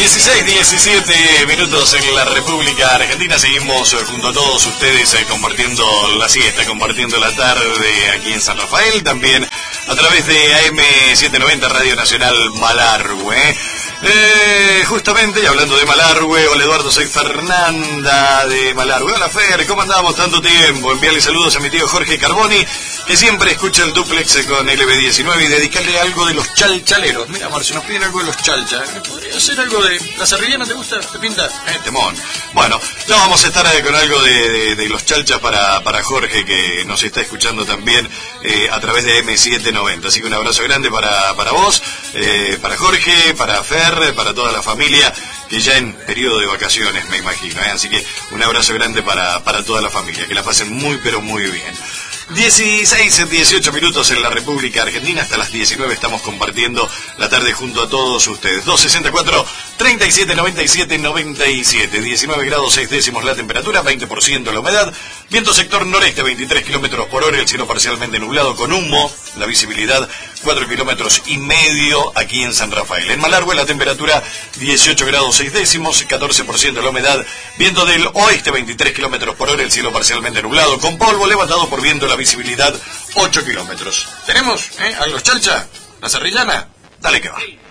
16, 17 minutos en la República Argentina. Seguimos junto a todos ustedes compartiendo la siesta, compartiendo la tarde aquí en San Rafael, también a través de AM790 Radio Nacional Malargüe. Justamente, y hablando de Malargüe, hola Eduardo, soy Fernanda de Malargüe. Hola Fer, ¿cómo andamos tanto tiempo? Envíale saludos a mi tío Jorge Carboni, que siempre escucha el duplex con LB19, y dedicarle algo de los chalchaleros. Mira, Marcio, nos piden algo de los chalcha. ¿Podría ser algo de la serrillana? ¿Te gusta? ¿Te pinta? Temón. Bueno, no, vamos a estar con algo de los chalchas para Jorge, que nos está escuchando también a través de M790. Así que un abrazo grande para vos, para Jorge, para Fer, para toda la familia, que ya en periodo de vacaciones, me imagino. Así que un abrazo grande para toda la familia. Que la pasen muy, pero muy bien. 16, 18 minutos en la República Argentina. Hasta las 19 estamos compartiendo la tarde junto a todos ustedes. 264 37 97 97. 19 grados 6 décimos la temperatura, 20% la humedad. Viento sector noreste, 23 kilómetros por hora. El cielo parcialmente nublado con humo. La visibilidad 4 kilómetros y medio aquí en San Rafael. En Malargüe la temperatura 18 grados 6 décimos, 14% la humedad. Viento del oeste, 23 kilómetros por hora. El cielo parcialmente nublado con polvo levantado por viento. La visibilidad 8 kilómetros. ¿Tenemos a los chalcha? ¿La serrillana? Dale que va.